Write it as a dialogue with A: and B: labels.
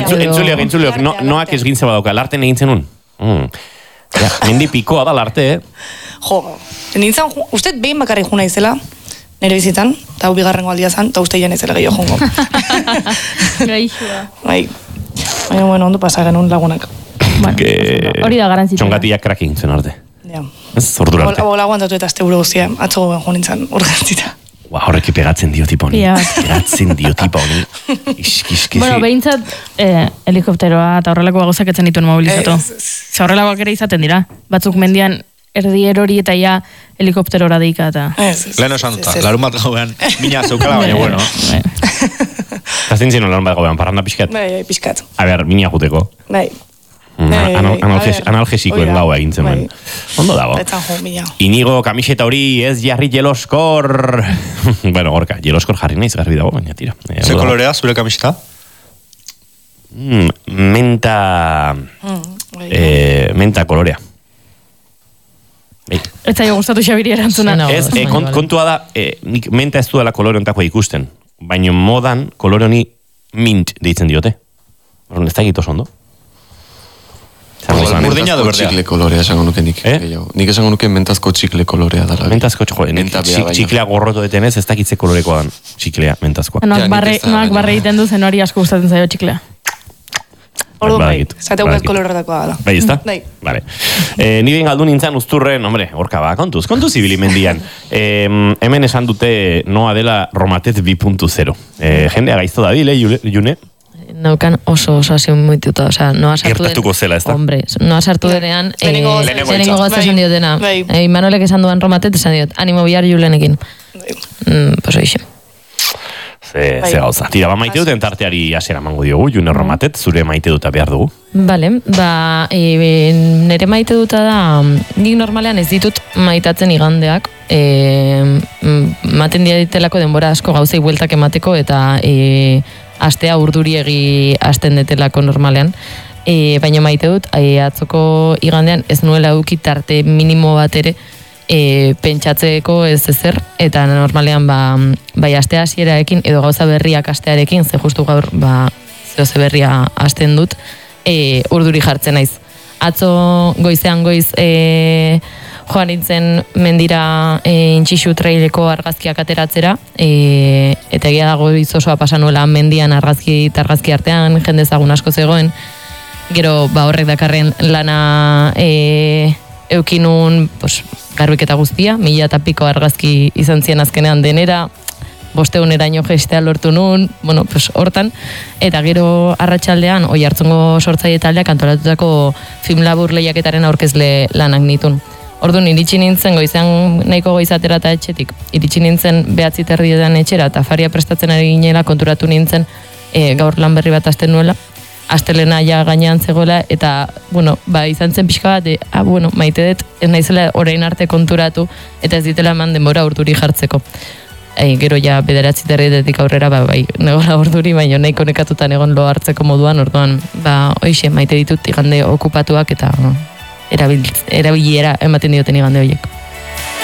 A: Entzuleok, noak esgintze badauka, larten egintzen un. Mendi pikoa da larte,
B: Jo, nintzen, uste behin bakarri juna izela, nire bizitan, eta hau bigarrengo aldia zan, eta uste jen izela gehiago jongo.
C: Gaixua.
B: Baina, bueno, ondo pasa genuen lagunak.
C: Hori da garantzita.
A: Txongatiak krakin zen arte.
B: Ja.
A: Ez, ordu arte.
B: Hau laguantatu eta azte buru guztia, atzo goben jo nintzen, urgantzita.
A: Horreki pegatzen dio tipo honi. Pegatzen dio tipo honi.
C: Bueno, behintzat helikopteroa eta horrelako gozak etzen dituen mobilizatu. Horrelakoak ere izaten dira. Batzuk mendian erdi erori eta ja helikopterora deika eta...
D: Lehen esan duta, larun bat gauean, mina zeukala, baina bueno.
A: Zazten zen larun bat gauean, parranda pixkat?
B: Bai, pixkat.
A: A ber, mina juteko.
B: Bai.
A: Analgesikoen gaua egintzen ben. Ondo dago. Inigo kamiseta hori ez jarri jeloskor. Bueno, gorka, jeloskor jarri naiz garbi dago, baina tira.
D: Ze kolorea, zure kamiseta?
A: Menta kolorea.
C: Ez zaio gustatu Xabiri erantzuna.
A: Ez, kontua da, nik menta ez duela kolore ontakoa ikusten. Baina modan kolore honi mint deitzen diote. Ez da egito ondo.
D: Burdina du berdea.
E: Txikle kolorea esango nuke nik. Nik esango nuke mentazko txikle kolorea dara.
A: Mentazko txiklea gorroto detenez, ez dakitze kolorekoa dan txiklea mentazkoa.
C: Noak barre egiten du zen hori asko gustatzen zaio txiklea.
B: Ordu bai, zateukat kolorretakoa da.
A: Bai, ez da? Vale. Nire galdu nintzen uzturren, hombre, orka ba, kontuz ibili mendian. Hemen esan dute noa dela Romatez 2.0. Jendea gaizto da dile, June?
F: Naukan oso azion muituta, oza, noa sartu den...
A: Gertatuko zela, ez da?
F: Hombre, noa sartu denean... Lehenengo goza esan diotena. Manolek esan duan Romatet, esan diot, animo bihar Julenekin. Pues oixe.
A: Ze gauza. Tira, maite duten tarteari asera mango diogu, June Romatet, zure maite duta behar dugu.
F: Bale, nire maite duta da, nik normalean ez ditut maitatzen igandeak, maten ditelako denbora asko gauzei bueltak emateko, eta astea urduriegi hasten detelako normalean. Baina maite dut, atzoko igandean ez nuela eduki tarte minimo bat ere pentsatzeko ez ezer, eta normalean bai astea hasierarekin edo gauza berriak astearekin, ze justu gaur ze berria hasten dut, urduri jartzen naiz. Atzo goizean goiz joan nintzen mendira intxixu traileko argazkiak ateratzera, eta egia dago izosoa pasanuela mendian argazki artean, jende ezagun asko zegoen, gero horrek dakarren lana eukinun garbiketa guztia, 1000 eta piko argazki izan zian azkenean denera, 500eraino gestea lortu nun, hortan, eta gero arratsaldean Oiartzungo sortzaile taldeak antolatutako film labur lehiaketaren aurkezle lanak nitun. Orduan, iritsi nintzen goizean nahiko goizatera eta etxetik, iritsi nintzen 9:30 etxera, eta afaria prestatzen ari ginela konturatu nintzen gaur lan berri bat hasten nuela, astelena ja gainean zegoela, eta, izan zen pixka bat, maite dut, ez naizela orain arte konturatu, eta ez ditela eman denbora urduri jartzeko. Gero ja 9:30 aurrera, negora urduri, baina nahiko nekatutan egon lo hartzeko moduan, orduan, hoixe, maite ditut igande okupatuak, eta erabiliera ematen dioten igande horiek.